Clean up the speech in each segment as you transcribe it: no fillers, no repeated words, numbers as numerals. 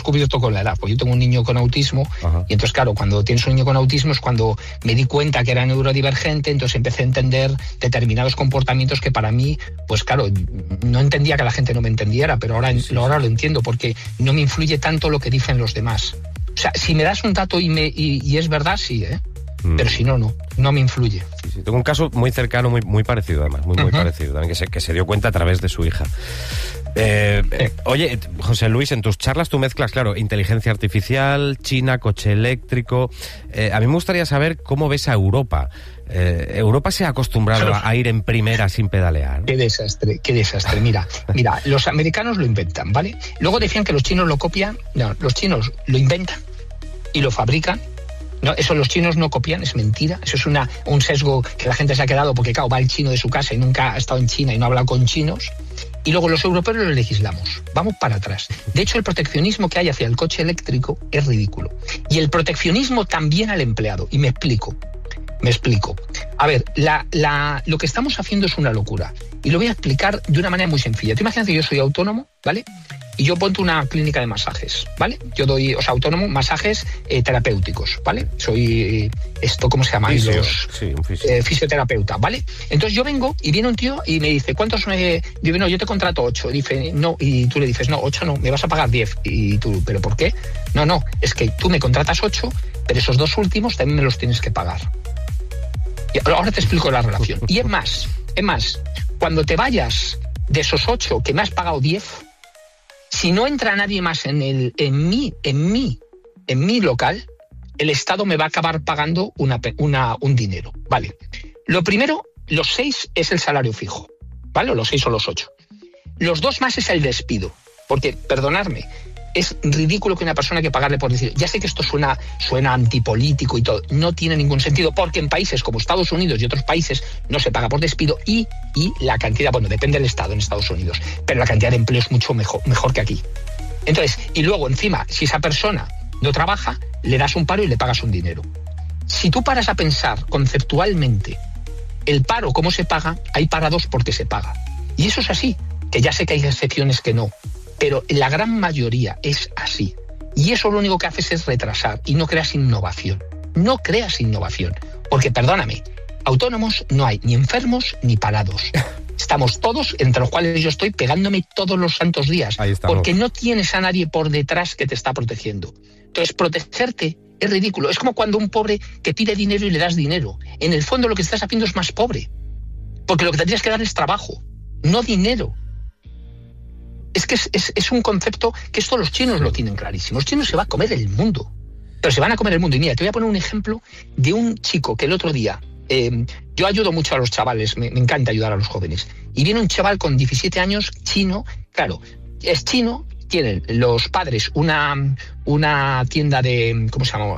descubierto con la edad, porque yo tengo un niño con autismo. Ajá. Y entonces, claro, cuando tienes un niño con autismo es cuando me di cuenta que era neurodivergente, entonces empecé a entender determinados comportamientos que para mí, pues claro, no entendía que la gente no me entendiera, pero ahora lo entiendo, porque no me influye tanto lo que dicen los demás. O sea, si me das un dato y es verdad, sí, pero si no me influye. Sí, tengo un caso muy cercano, muy parecido además, muy parecido, también que se dio cuenta a través de su hija. Oye, José Luis, en tus charlas tú mezclas, claro, inteligencia artificial, China, coche eléctrico. A mí me gustaría saber cómo ves a Europa. ¿Europa se ha acostumbrado a ir en primera sin pedalear? Qué desastre. Mira, los americanos lo inventan, ¿vale? Luego decían que los chinos lo copian. No, los chinos lo inventan y lo fabrican. No, eso los chinos no copian, es mentira. Eso es un sesgo que la gente se ha quedado porque, claro, va el chino de su casa y nunca ha estado en China y no ha hablado con chinos. Y luego los europeos lo legislamos. Vamos para atrás. De hecho, el proteccionismo que hay hacia el coche eléctrico es ridículo. Y el proteccionismo también al empleado. Y me explico. A ver, lo que estamos haciendo es una locura. Y lo voy a explicar de una manera muy sencilla. Tú imaginas que yo soy autónomo, ¿vale? Y yo monto una clínica de masajes, ¿vale? Yo doy, autónomo, masajes terapéuticos, ¿vale? Soy, ¿cómo se llama? Fisioterapeuta, ¿vale? Entonces yo vengo y viene un tío y me dice, ¿cuántos? Digo, no, yo te contrato 8. Dice, no, y tú le dices, no, 8 no, me vas a pagar 10. Y tú, ¿pero por qué? No, es que tú me contratas 8, pero esos 2 últimos también me los tienes que pagar. Y ahora te explico la relación. Y es más, cuando te vayas de esos 8 que me has pagado 10, si no entra nadie más en mi local, el Estado me va a acabar pagando un dinero, ¿vale? Lo primero, los 6 es el salario fijo, ¿vale? O los 6 o los 8. Los 2 más es el despido, porque, perdonadme, es ridículo que una persona hay que pagarle por decir, ya sé que esto suena antipolítico y todo, no tiene ningún sentido, porque en países como Estados Unidos y otros países no se paga por despido y la cantidad, bueno, depende del estado en Estados Unidos, pero la cantidad de empleo es mucho mejor que aquí. Entonces, y luego encima, si esa persona no trabaja, le das un paro y le pagas un dinero. Si tú paras a pensar conceptualmente el paro, cómo se paga, hay parados porque se paga. Y eso es así, que ya sé que hay excepciones que no, pero la gran mayoría es así. Y eso lo único que haces es retrasar y no creas innovación. No creas innovación. Porque, perdóname, autónomos no hay ni enfermos ni parados. Estamos todos, entre los cuales yo estoy, pegándome todos los santos días. Porque no tienes a nadie por detrás que te está protegiendo. Entonces, protegerte es ridículo. Es como cuando un pobre te pide dinero y le das dinero. En el fondo lo que estás haciendo es más pobre. Porque lo que tendrías que dar es trabajo, no dinero. Es que es un concepto que esto los chinos lo tienen clarísimo. Los chinos se va a comer el mundo. Pero se van a comer el mundo. Y mira, te voy a poner un ejemplo de un chico que el otro día... yo ayudo mucho a los chavales, me encanta ayudar a los jóvenes. Y viene un chaval con 17 años, chino, claro, es chino, tienen los padres una tienda de, ¿cómo se llama?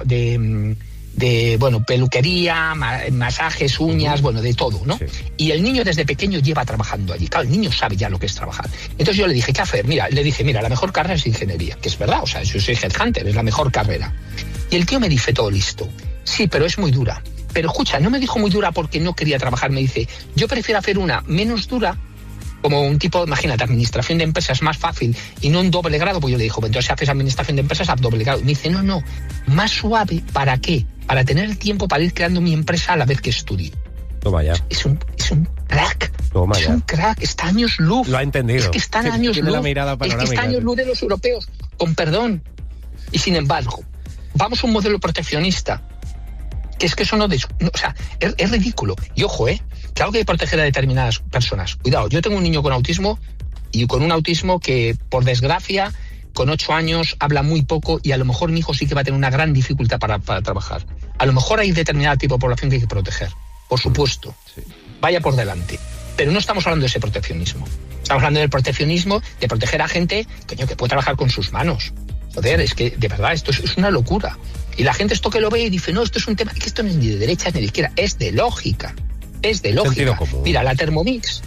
De peluquería, masajes, uñas, de todo, ¿no? Sí. Y el niño desde pequeño lleva trabajando allí. Claro, el niño sabe ya lo que es trabajar. Entonces yo le dije, ¿qué hacer? Mira, la mejor carrera es ingeniería, que es verdad, o sea, yo soy headhunter, es la mejor carrera. Y el tío me dice, todo listo. Sí, pero es muy dura. Pero escucha, no me dijo muy dura porque no quería trabajar, me dice, yo prefiero hacer una menos dura, como un tipo, imagínate, administración de empresas más fácil y no un doble grado, pues yo le dije, pues entonces haces administración de empresas a doble grado. Y me dice, no, más suave, ¿para qué? Para tener el tiempo para ir creando mi empresa a la vez que estudio. Toma ya. Es un crack. Toma ya. Es un crack, está años luz. Lo ha entendido. Es que está años luz. Es que está años luz de los europeos, con perdón. Y sin embargo, vamos a un modelo proteccionista, que es que eso es ridículo. Y ojo, claro que hay que proteger a determinadas personas. Cuidado, yo tengo un niño con autismo y con un autismo que, por desgracia, con 8 años habla muy poco y a lo mejor mi hijo sí que va a tener una gran dificultad para trabajar. A lo mejor hay determinado tipo de población que hay que proteger, por supuesto. Sí. Vaya por delante. Pero no estamos hablando de ese proteccionismo. Estamos hablando del proteccionismo de proteger a gente, que puede trabajar con sus manos. Joder, es que de verdad esto es una locura. Y la gente esto que lo ve y dice, no, esto es un tema, que esto no es ni de derecha ni de izquierda, es de lógica. Es de lógica. Mira, la Thermomix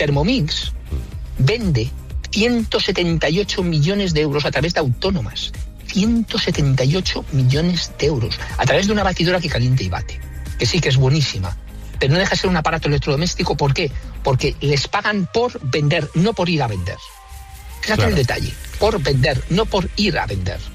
vende 178 millones de euros a través de autónomas. 178 millones de euros a través de una batidora que calienta y bate. Que sí, que es buenísima. Pero no deja de ser un aparato electrodoméstico. ¿Por qué? Porque les pagan por vender, no por ir a vender. Fíjate el detalle. Por vender, no por ir a vender.